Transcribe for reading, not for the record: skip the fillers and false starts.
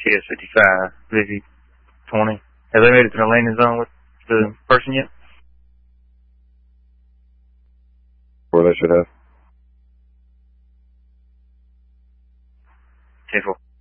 TS-55, Vicky 20. Have they made it to the landing zone with the person yet? Or they should have. 10-4.